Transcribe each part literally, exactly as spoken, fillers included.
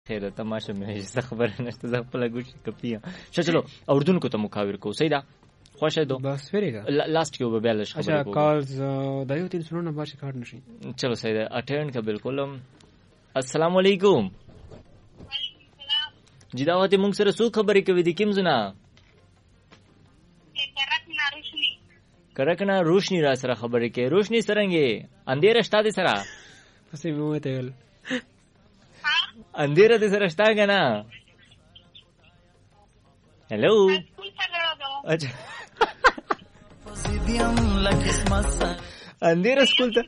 خیر تماشا مې څه خبره نشته زه خپل ګوشي کپیا شه چلو اردن کو ته مخاور کو سیدا خوښه دو بس فریګه लास्ट کې وبېلش خبره اچھا کالز د یو تین سنونه باشه کار نشي چلو سیدا اٹینڈ کا بالکل السلام علیکم جی دا وته مونږ سره څو خبرې کوي د کیم زنا کرکنا روشنی را سره خبرې کوي روشنی سرنګي اندیر شتا دي سره پسې مو ته ول اندیر دي سره شتا کنه هلو اچھا اندیر سکول ته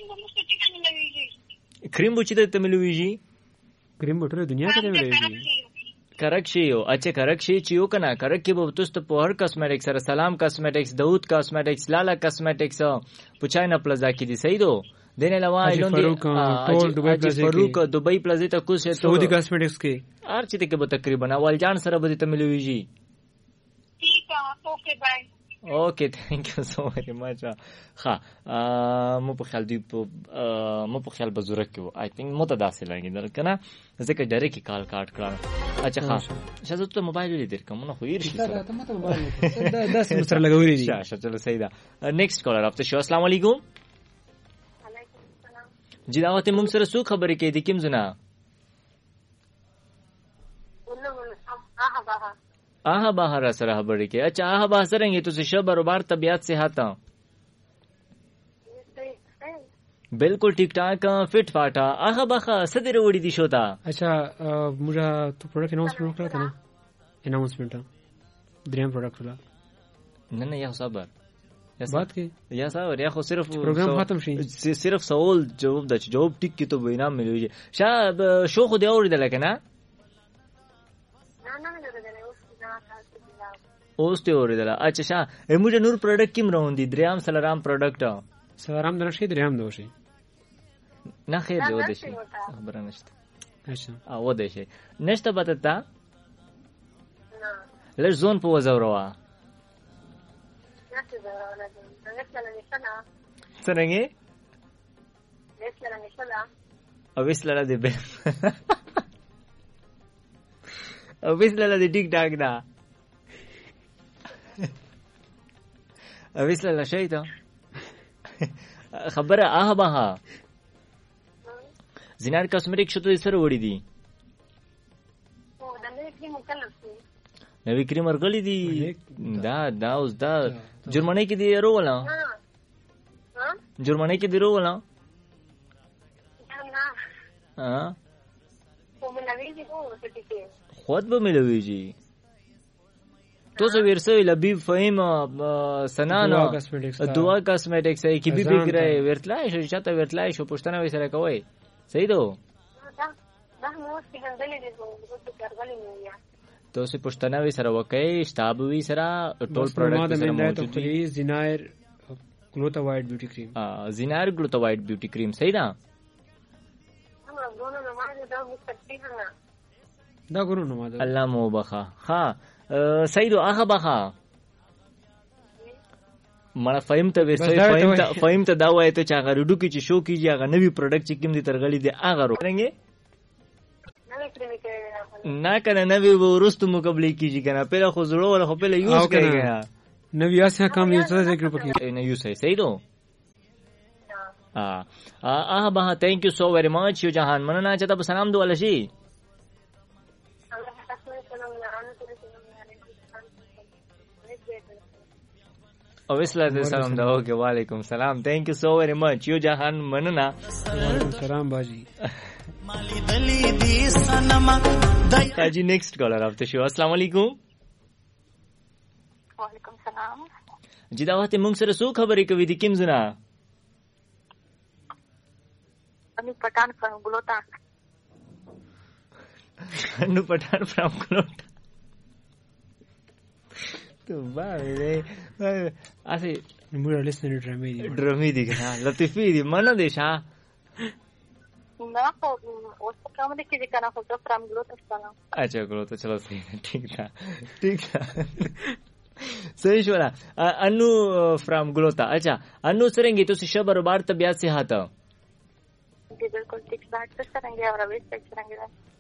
کریم بوچی ته ملويږي کریم بوټره دنیا کې ملويږي کرک شي او اچھا کرک شي چې یو کنه کرک کې به تاسو په هر کاسمیټکس سره سلام کاسمیټکس داوود کاسمیټکس لالا کاسمیټکس پوچاینا پلازا کې دي صحیح دو دینه لوا ایلون دي ټول دوبۍ پلازا کې فاروق دوبۍ پلازا ته کوڅه سعودي کاسمیټکس کې هر چې ته به تقریبا اول جان سره به ته ملويږي ٹھیک ہے اوکے بای اوکے تھینک یو سو ویری مچ ها مو په خیال دی په مو په خیال بزرګ کې آی تھنک مو ته داسې لګی در کنه ځکه ډېر کې کال کاټ کړه اچھا ها شاته ته موبایل لیدل کوم نو خو یې شي دا ته مته موبایل دا داس مستر لګولې دي شاشه چلو صحیح ده نیکسٹ کالر اف ته شو السلام علیکم وعلیکم السلام جی دا وته موږ سره څو خبرې کې دي کوم زنا آها بهر سره خبرې کې اچھا آها بهر سره یې تاسو شب برابر طبيعت صحت بالکل ٹھیک ٹھاک فٹ فاٹا آها بخا صدر وړي دي شوتا اچھا موږ ته پروډکټ اناونسمنت وکړه کنه اناونسمنت دریم پروډکټ ولا نه نه یا صبر یا بات کې یا صبر یا خو صرف پروګرام ختم شي صرف سوال جواب د جواب ټیک کې ته وینا ملوي شاب شو خو دی اورید لکنه اوس ته اوریدل اچھا شا موږ نور پروډکټ کیم روان دي دریم سلام پروډکټ سلام درشي دریم دوشي نه خیر دی ود شي خبره نشته اچھا او ود شي نشته بتتا لږ زون په وزوروا څنګه او وسلا دې به او وسلا دې ټیک ټاک دا اویسلا شي ته خبره آها بها زینار کاسمیټک شته سره وړي دي او د نوې کریم مکلف دي نوې کریم ورغلي دي دا دا اوس دا جرمنی کې دی ورولا ها جرمنی کې دی ورولا نه ها په ملوي دي او سټیکه خود به ملويږي تو سو ورسوي لبيب فهم سنانا دوا کاسمیټکس ای کی بي بګره ورتلای شو چاته ورتلای شو پښتنه وسره کوي صحیح دو دا دا مو څنګه دي زه ګرځلې نه یا تو سه پښتنه وسره وکي شتاب وی سره ټول پروډکټ سره موجود دي زینایر گلوتا وایټ بیوټي کریم ا زینایر گلوتا وایټ بیوټي کریم صحیح ده هم غوونه نه ما دا مو تکلیف نه دا ګورو نو ما الله مو بخا ها سیدو آها بخا مړه فهم ته وسوي فهم ته فهم ته دا وایته چې هغه رډو کې چې شو کیږي هغه نوی پروډکټ چې کوم دي ترغلي دي هغه ورنګي نه کنه نوی ورستو مقابله کیږي کنه پیله خو زړه ولا خو پیله یوز کوي کنه نوی اسه کم یو څه ذکر پکې نه یو صحیح سیدو ا آها بها تhank you so very much یو جهان مننه چې تاسو سلام دوله شي او اسلام دې سلام دا اوکے وعلیکم سلام thank you so very much یو جهان مننه وعلیکم سلام باجی مالی دلی دی سنما تاجی نیکسٹ کالر اف ته شو السلام علیکم وعلیکم سلام جی دا وخت موږ سره څو خبرې کوي د کیم زنا انو پټان فرام ګلوتا انو پټان فرام ګلوتا تو باندې اسی موږ لسنر ډرامې دي ډرامې دي کنه لطیفې دي منه دي شاه نه خو اوس کوم دي چې کنه خو ته فرام ګلوتا ستنه اچھا ګلوتا چلو صحیح ٹھیک تھا ٹھیک تھا صحیح شو نا انو فرام ګلوتا اچھا انو سرنګي تاسو شبر بار طبيعت سے هاته بالکل ٹھیک ٹھاک څنګه اور اوس څنګه